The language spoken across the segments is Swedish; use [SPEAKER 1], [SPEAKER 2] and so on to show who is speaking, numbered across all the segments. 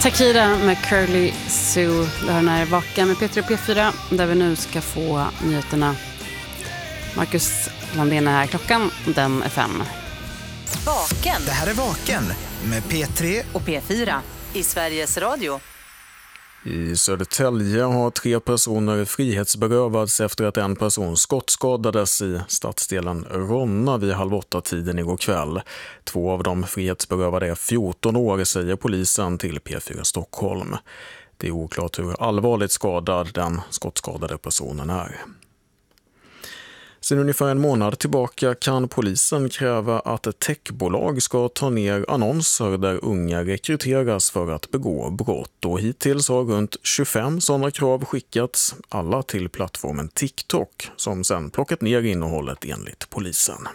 [SPEAKER 1] Takira med Curly Sue. Den här Vaken med P3 och P4 där vi nu ska få nyheterna. Marcus Landén är här. Klockan den är 5.
[SPEAKER 2] Vaken.
[SPEAKER 3] Det här är Vaken med P3
[SPEAKER 2] och P4 i Sveriges Radio.
[SPEAKER 4] I Södertälje har 3 personer frihetsberövats efter att en person skottskadades i stadsdelen Ronna vid 7:30 igår kväll. 2 av de frihetsberövade är 14 år, säger polisen till P4 Stockholm. Det är oklart hur allvarligt skadad den skottskadade personen är. Sedan ungefär en månad tillbaka kan polisen kräva att ett techbolag ska ta ner annonser där unga rekryteras för att begå brott. Och hittills har runt 25 sådana krav skickats, alla till plattformen TikTok, som sedan plockat ner innehållet enligt polisen.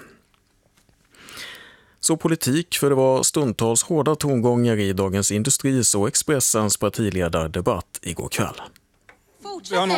[SPEAKER 4] Så politik, för det var stundtals hårda tongångar i Dagens Industris och Expressens partiledardebatt igår kväll.
[SPEAKER 5] Vi kan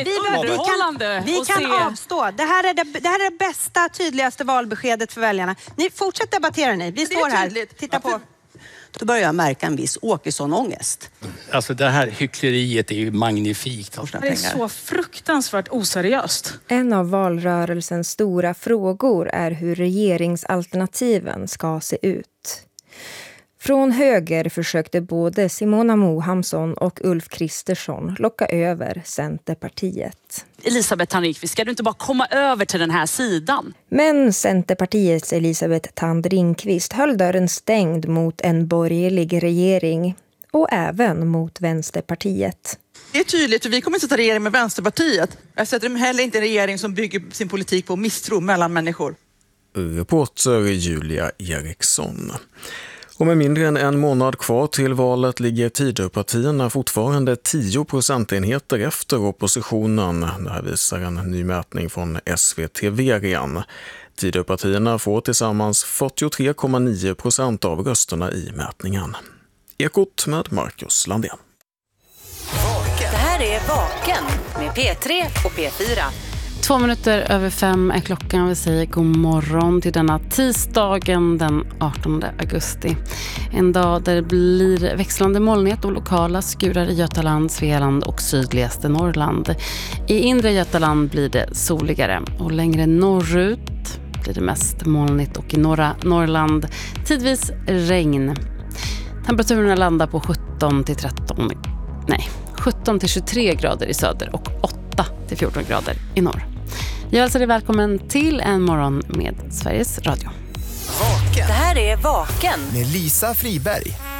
[SPEAKER 5] avstå. Det här är det bästa, tydligaste valbeskedet för väljarna. Ni fortsätter debattera ni. Vi står här. Titta på.
[SPEAKER 6] Då börjar jag märka en viss Åkesson-ångest.
[SPEAKER 7] Alltså det här hyckleriet är ju magnifikt.
[SPEAKER 8] Det är så fruktansvärt oseriöst.
[SPEAKER 9] En av valrörelsens stora frågor är hur regeringsalternativen ska se ut. Från höger försökte både Simona Mohamsson och Ulf Kristersson locka över Centerpartiet.
[SPEAKER 8] Elisabeth Thand-Ringqvist, ska du inte bara komma över till den här sidan?
[SPEAKER 9] Men Centerpartiets Elisabeth Thand-Ringqvist höll dörren stängd mot en borgerlig regering och även mot Vänsterpartiet.
[SPEAKER 10] Det är tydligt, för vi kommer inte ta regering med Vänsterpartiet. Jag sätter heller inte en regering som bygger sin politik på misstro mellan människor.
[SPEAKER 4] Reporter Julia Eriksson. Och med mindre än en månad kvar till valet ligger Tidöpartierna fortfarande 10 procentenheter efter oppositionen. Det här visar en ny mätning från SVT-VRN. Tidöpartierna får tillsammans 43,9% av rösterna i mätningen. Ekot med Marcus Landén.
[SPEAKER 2] Det här är Vaken med P3 och P4.
[SPEAKER 1] 2 minuter över 5 är klockan. Vi säger god morgon till denna tisdagen den 18 augusti. En dag där det blir växlande molnighet och lokala skurar i Götaland, Svealand och sydligaste Norrland. I inre Götaland blir det soligare och längre norrut blir det mest molnigt och i norra Norrland tidvis regn. Temperaturen landar på 17 till 23 grader i söder och 8 till 14 grader i norr. Jag hälsar dig välkommen till en morgon med Sveriges Radio.
[SPEAKER 2] Det här är Vaken
[SPEAKER 3] med Lisa Friberg.